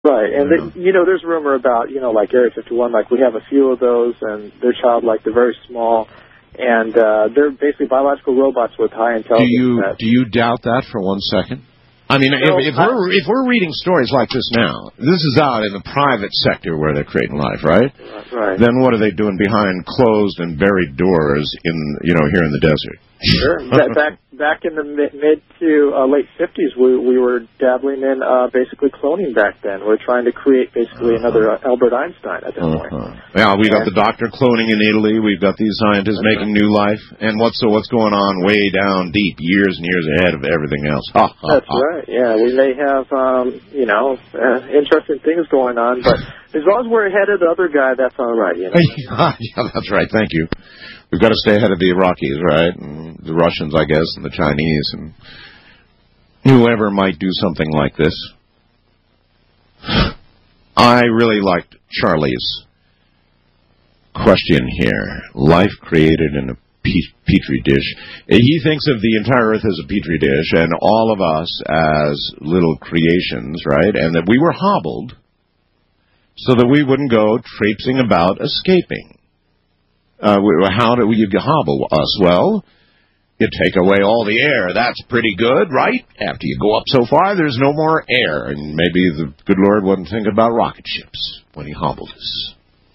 Right, and there's rumor about, like Area 51, like we have a few of those, and they're childlike, they're very small, and they're basically biological robots with high intelligence. Do you doubt that for 1 second? I mean, if we're reading stories like this now, this is out in the private sector where they're creating life, right? Right. Then what are they doing behind closed and buried doors here in the desert? Sure. Back in the mid to late 50s, we were dabbling in basically cloning back then. We're trying to create basically another Albert Einstein at that point. Yeah, we got the doctor cloning in Italy. We've got these scientists making new life. And what's going on way down deep, years and years ahead of everything else? That's right. Yeah, we may have interesting things going on, but as long as we're ahead of the other guy, that's all right. Yeah, that's right. Thank you. We've got to stay ahead of the Iraqis, right? And the Russians, I guess, and the Chinese, and whoever might do something like this. I really liked Charlie's question here. Life created in a petri dish. He thinks of the entire Earth as a petri dish, and all of us as little creations, right? And that we were hobbled so that we wouldn't go traipsing about escaping. How do you hobble us? Well, you take away all the air. That's pretty good, right? After you go up so far, there's no more air. And maybe the good Lord wasn't thinking about rocket ships when he hobbled us.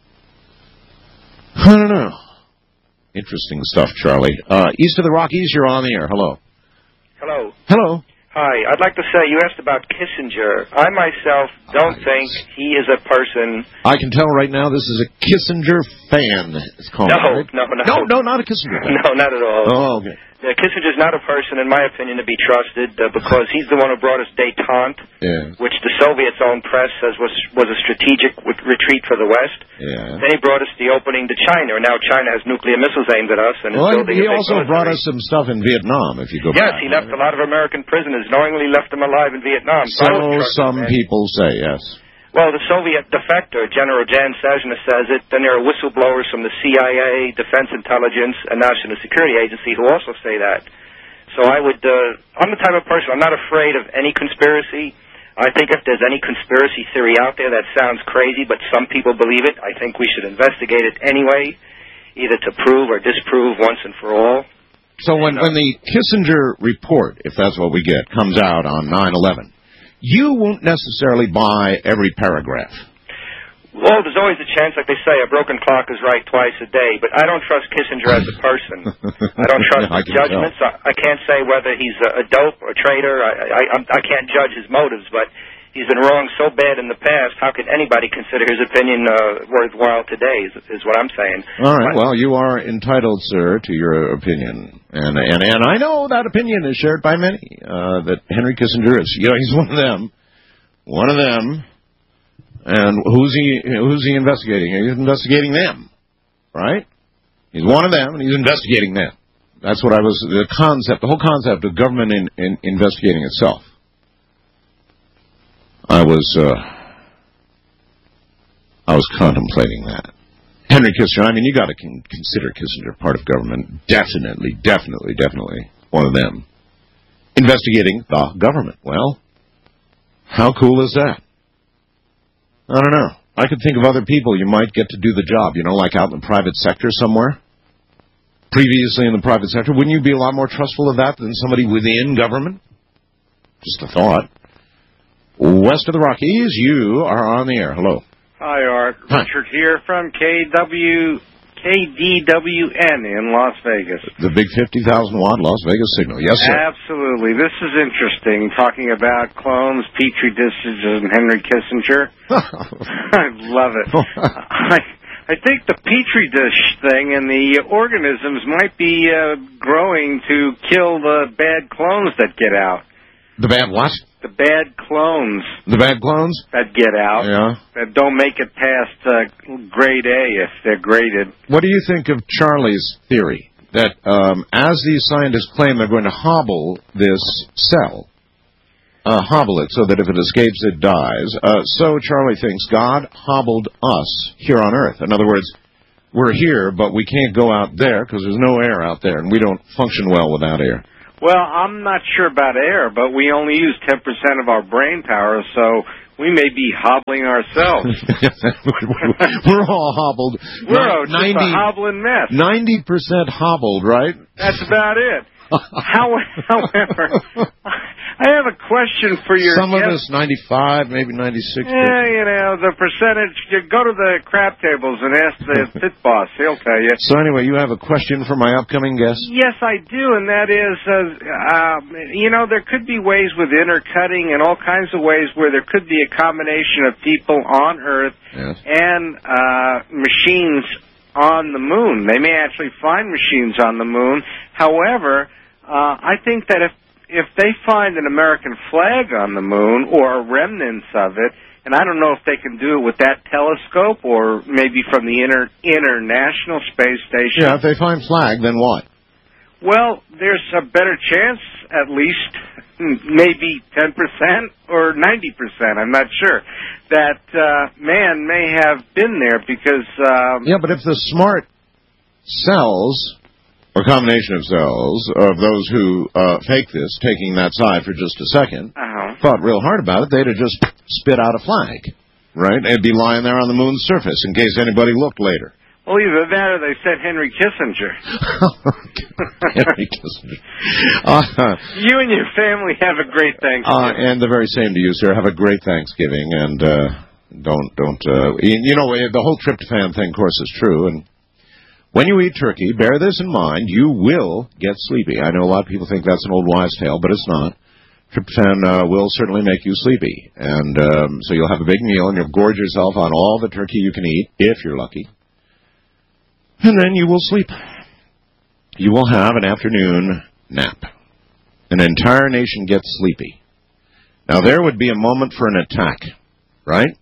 I don't know. Interesting stuff, Charlie. East of the Rockies, you're on the air. Hello. Hello. Hello. Hi. I'd like to say, you asked about Kissinger. I myself don't think he is a person... I can tell right now this is a Kissinger fan. It's called, right? No, not a Kissinger fan. No, not at all. Oh, okay. Kissinger's not a person, in my opinion, to be trusted because he's the one who brought us détente, which the Soviets' own press says was a strategic retreat for the West. Yeah. Then he brought us the opening to China, and now China has nuclear missiles aimed at us. And he also brought us some stuff in Vietnam, if you go back. Yes, he left a lot of American prisoners, knowingly left them alive in Vietnam. So some people say, yes. Well, the Soviet defector, General Jan Sazhna, says it. Then there are whistleblowers from the CIA, Defense Intelligence, and National Security Agency who also say that. So I'm the type of person, I'm not afraid of any conspiracy. I think if there's any conspiracy theory out there that sounds crazy, but some people believe it, I think we should investigate it anyway, either to prove or disprove once and for all. So when the Kissinger report, if that's what we get, comes out on 9/11, you won't necessarily buy every paragraph. Well, there's always a chance, like they say, a broken clock is right twice a day, but I don't trust Kissinger as a person. I don't trust his judgments. I can't say whether he's a dope or a traitor. I can't judge his motives, but he's been wrong so bad in the past, how could anybody consider his opinion worthwhile today, is what I'm saying. All right, well, you are entitled, sir, to your opinion. And I know that opinion is shared by many, that Henry Kissinger is, he's one of them. One of them. And who's he investigating? He's investigating them, right? He's one of them, and he's investigating them. That's what the whole concept of government in investigating itself. I was contemplating that. Henry Kissinger, you got to consider Kissinger part of government. Definitely one of them. Investigating the government. Well, how cool is that? I don't know. I could think of other people you might get to do the job, like out in the private sector somewhere. Previously in the private sector, wouldn't you be a lot more trustful of that than somebody within government? Just a thought. West of the Rockies, you are on the air. Hello. Hi, Art. Hi. Richard here from KDWN in Las Vegas. The big 50,000-watt Las Vegas signal. Yes, sir. Absolutely. This is interesting, talking about clones, Petri dishes, and Henry Kissinger. I love it. I think the Petri dish thing and the organisms might be growing to kill the bad clones that get out. The bad what? The bad clones. The bad clones? That get out. Yeah. That don't make it past grade A if they're graded. What do you think of Charlie's theory that as these scientists claim they're going to hobble this cell, hobble it so that if it escapes it dies, so Charlie thinks God hobbled us here on Earth. In other words, we're here, but we can't go out there because there's no air out there, and we don't function well without air. Well, I'm not sure about air, but we only use 10% of our brain power, so we may be hobbling ourselves. We're all hobbled. We're just a hobbling mess. 90% hobbled, right? That's about it. However, I have a question for your Some guest. of us 95, maybe 96. Yeah, you know, the percentage. You go to the crap tables and ask the pit boss. He'll tell you. So anyway, you have a question for my upcoming guest? Yes, I do, and that is, you know, there could be ways with intercutting and all kinds of ways where there could be a combination of people on Earth and machines on the moon. They may actually find machines on the moon. However, I think that if they find an American flag on the moon or remnants of it, and I don't know if they can do it with that telescope or maybe from the International Space Station. Yeah, if they find flag, then what? Well, there's a better chance, at least maybe 10% or 90%, I'm not sure, that man may have been there because... yeah, but if the smart cells, or combination of cells, of those who fake this, taking that side for just a second, thought real hard about it, they'd have just spit out a flag, right? It'd be lying there on the moon's surface in case anybody looked later. Well, either that or they said Henry Kissinger. Henry Kissinger. You and your family have a great Thanksgiving. And the very same to you, sir. Have a great Thanksgiving, and don't. You know, the whole tryptophan thing, of course, is true. And when you eat turkey, bear this in mind: you will get sleepy. I know a lot of people think that's an old wives' tale, but it's not. Tryptophan will certainly make you sleepy, and so you'll have a big meal, and you'll gorge yourself on all the turkey you can eat, if you're lucky. And then you will sleep. You will have an afternoon nap. An entire nation gets sleepy. Now, there would be a moment for an attack, right?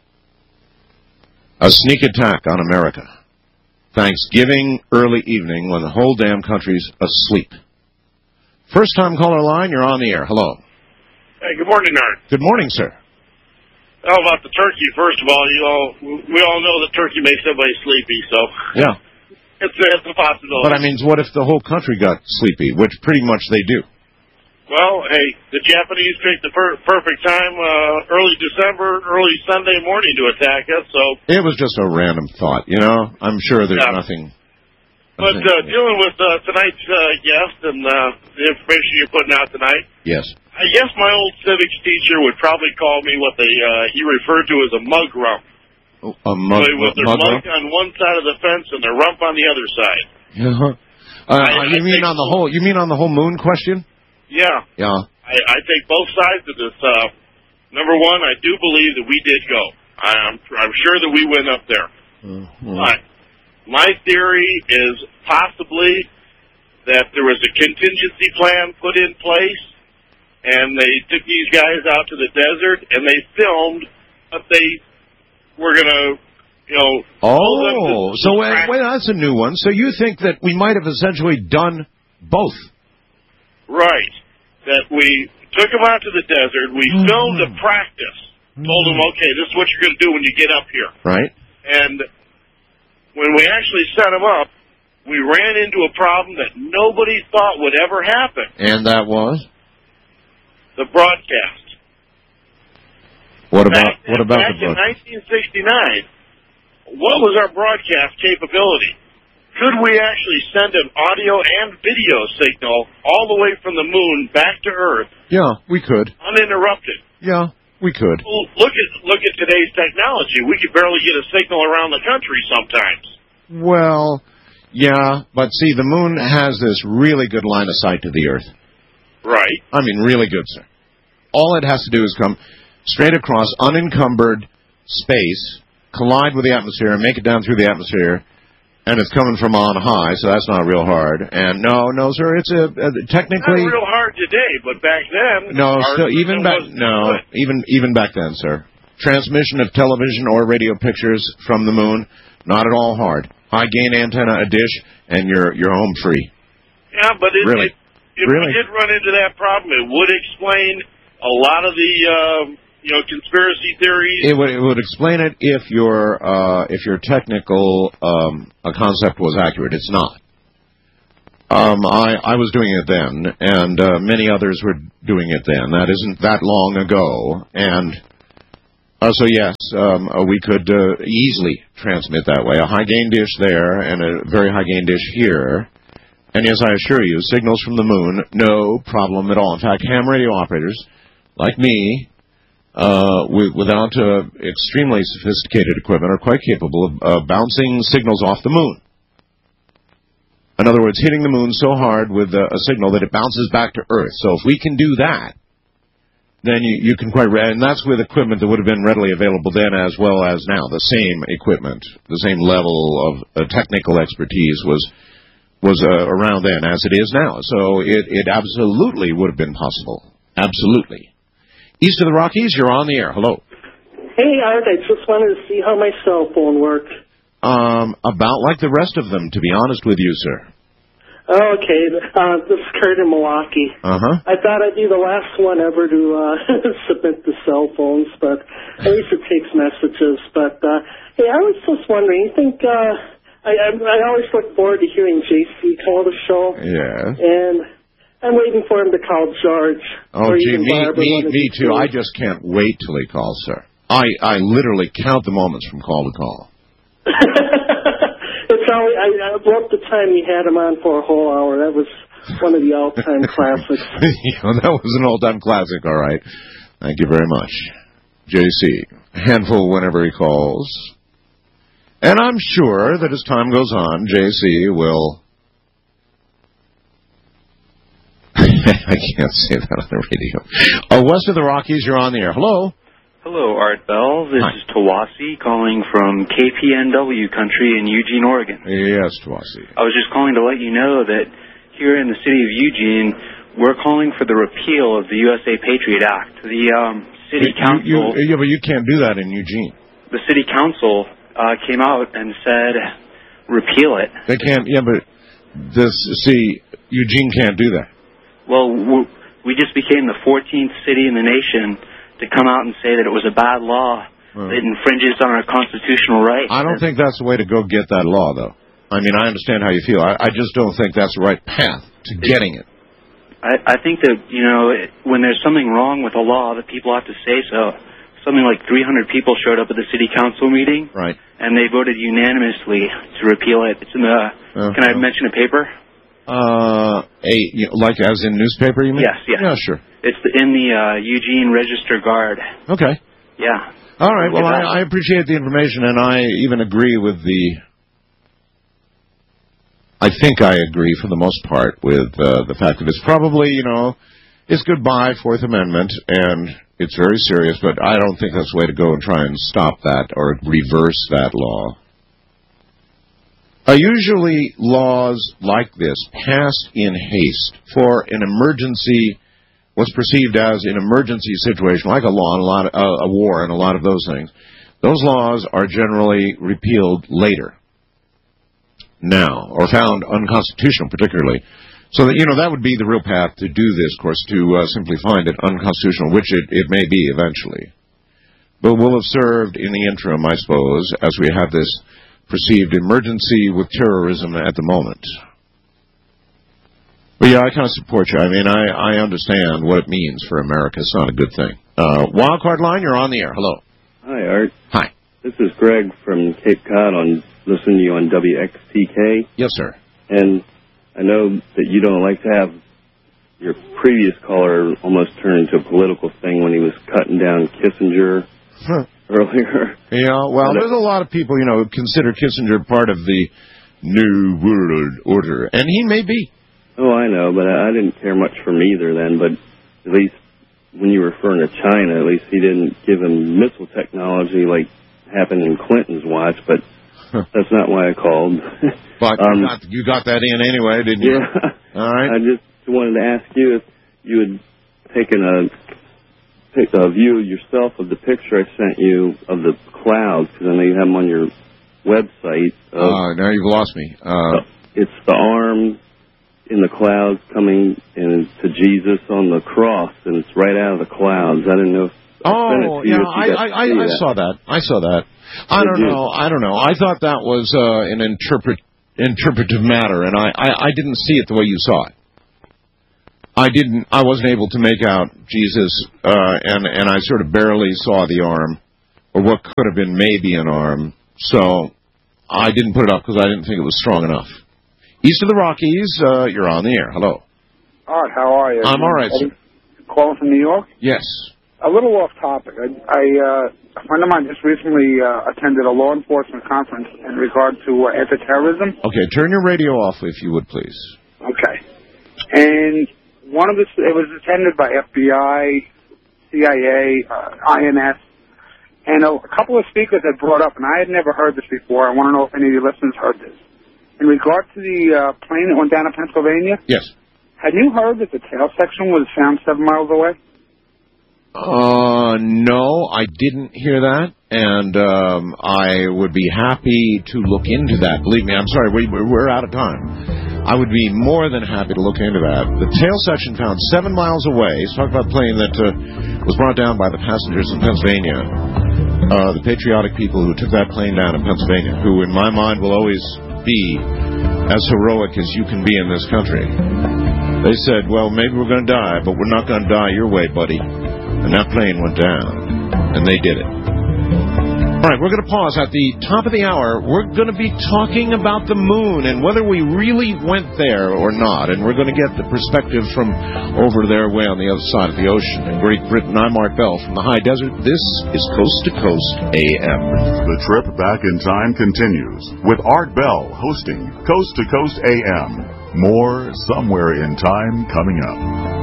A sneak attack on America. Thanksgiving, early evening, when the whole damn country's asleep. First-time caller line, you're on the air. Hello. Hey, good morning, Art. Good morning, sir. How about the turkey? First of all, we all know that turkey makes everybody sleepy, so yeah, it's a possibility. But I mean, what if the whole country got sleepy, which pretty much they do? Well, hey, the Japanese picked the perfect time, early December, early Sunday morning to attack us. So it was just a random thought, you know. I'm sure there's nothing. But dealing with tonight's guest and the information you're putting out tonight. Yes. I guess my old civics teacher would probably call me what he referred to as a mug rump. A mug, with their mug on one side of the fence and their rump on the other side. You mean on the whole? You mean on the whole moon question? Yeah. Yeah. I take both sides of this. Number one, I do believe that we did go. I'm sure that we went up there. But my theory is possibly that there was a contingency plan put in place, and they took these guys out to the desert, and they filmed what they were going to, so wait, that's a new one. So you think that we might have essentially done both? Right. That we took them out to the desert, we filmed a practice, told them, okay, this is what you're going to do when you get up here. Right. And when we actually set them up, we ran into a problem that nobody thought would ever happen. And that was? The broadcast. What about the broadcast? Back in 1969, what was our broadcast capability? Could we actually send an audio and video signal all the way from the moon back to Earth? Yeah, we could. Uninterrupted. Yeah, we could. Well, look at today's technology. We could barely get a signal around the country sometimes. Well, yeah, but see, the moon has this really good line of sight to the Earth. Right. I mean, really good, sir. All it has to do is come straight across unencumbered space, collide with the atmosphere, and make it down through the atmosphere, and it's coming from on high, so that's not real hard. And no, sir, it's technically not real hard today, but back then. No, still even back then, sir. Transmission of television or radio pictures from the moon, not at all hard. High gain antenna, a dish, and you're home free. Yeah, but if really? we did run into that problem, it would explain a lot of the conspiracy theories. It would explain it if your technical concept was accurate. It's not. I was doing it then, and many others were doing it then. That isn't that long ago, and So yes, we could easily transmit that way. A high-gain dish there and a very high-gain dish here. And yes, I assure you, signals from the moon, no problem at all. In fact, ham radio operators, like me, without extremely sophisticated equipment, are quite capable of bouncing signals off the moon. In other words, hitting the moon so hard with a signal that it bounces back to Earth. So if we can do that, then you can quite, and that's with equipment that would have been readily available then as well as now. The same equipment, the same level of technical expertise was around then as it is now. So it absolutely would have been possible. Absolutely. East of the Rockies, you're on the air. Hello. Hey, Art, I just wanted to see how my cell phone worked. About like the rest of them, to be honest with you, sir. Okay, this is Kurt in Milwaukee. Uh-huh. I thought I'd be the last one ever to submit the cell phones, but at least it takes messages. But, hey, I was just wondering, you think, I always look forward to hearing JC call the show. Yeah. And I'm waiting for him to call George. Oh, gee, me too. I just can't wait till he calls, sir. I literally count the moments from call to call. I loved the time you had him on for a whole hour. That was one of the all-time classics. That was an all-time classic, all right. Thank you very much. JC, a handful whenever he calls. And I'm sure that as time goes on, JC will... I can't say that on the radio. West of the Rockies, you're on the air. Hello. Hello, Art Bell. This is Tawasi calling from KPNW country in Eugene, Oregon. Yes, Tawasi. I was just calling to let you know that here in the city of Eugene, we're calling for the repeal of the USA Patriot Act. The city council... Yeah, but you can't do that in Eugene. The city council came out and said, repeal it. They can't, yeah, but Eugene can't do that. Well, we just became the 14th city in the nation to come out and say that it was a bad law that infringes on our constitutional rights. I don't think that's the way to go get that law, though. I mean, I understand how you feel. I just don't think that's the right path to getting it. I think that, when there's something wrong with a law, that people have to say so. Something like 300 people showed up at the city council meeting. Right. And they voted unanimously to repeal it. It's in the... Can I mention a paper? Like as in newspaper, you mean? Yes, yes. Yeah, sure. It's in the Eugene Register Guard. Okay. Yeah. All right. Well, I appreciate the information, and I even agree with I think I agree for the most part with the fact that it's probably, it's goodbye, Fourth Amendment, and it's very serious, but I don't think that's the way to go and try and stop that or reverse that law. Usually laws like this passed in haste for an emergency, what's perceived as an emergency situation, like a war and a lot of those things. Those laws are generally repealed later, now, or found unconstitutional particularly. So that, that would be the real path to do this, of course, to simply find it unconstitutional, which it may be eventually. But will have served in the interim, I suppose, as we have this perceived emergency with terrorism at the moment. But yeah, I kind of support you. I mean, I understand what it means for America. It's not a good thing. Wildcard line, you're on the air. Hello. Hi, Art. Hi. This is Greg from Cape Cod listening to you on WXTK. Yes, sir. And I know that you don't like to have your previous caller almost turn into a political thing when he was cutting down Kissinger earlier. Yeah, well, there's a lot of people, who consider Kissinger part of the New World Order, and he may be. Oh, I know, but I didn't care much for him either then, but at least when you were referring to China, at least he didn't give him missile technology like happened in Clinton's watch, but that's not why I called. But you got that in anyway, didn't you? Yeah. All right. I just wanted to ask you if you had taken a view yourself of the picture I sent you of the clouds, because I know you have them on your website. Now you've lost me. It's the arm in the clouds coming to Jesus on the cross, and it's right out of the clouds. I didn't know if I saw that. I saw that. I don't know. I thought that was an interpretive matter, and I didn't see it the way you saw it. I wasn't able to make out Jesus, and I sort of barely saw the arm. or what could have been maybe an arm. So I didn't put it up because I didn't think it was strong enough. East of the Rockies, you're on the air. Hello. Art, how are you? I'm all right, sir. Calling from New York? Yes. A little off topic. A friend of mine just recently attended a law enforcement conference in regard to anti-terrorism. Okay, turn your radio off if you would, please. Okay. And it was attended by FBI, CIA, INS, and a couple of speakers had brought up, and I had never heard this before. I want to know if any of your listeners heard this. In regard to the plane that went down to Pennsylvania? Yes. Had you heard that the tail section was found 7 miles away? No, I didn't hear that, and I would be happy to look into that. Believe me, I'm sorry, we're out of time. I would be more than happy to look into that. The tail section found 7 miles away. Let's talk about a plane that was brought down by the passengers in Pennsylvania. The patriotic people who took that plane down in Pennsylvania, who in my mind will always be as heroic as you can be in this country. They said, well, maybe we're going to die, but we're not going to die your way, buddy. And that plane went down, and they did it. All right, we're going to pause. At the top of the hour, we're going to be talking about the moon and whether we really went there or not. And we're going to get the perspective from over their way on the other side of the ocean in Great Britain. I'm Art Bell from the High Desert. This is Coast to Coast AM. The trip back in time continues with Art Bell hosting Coast to Coast AM. More Somewhere in Time coming up.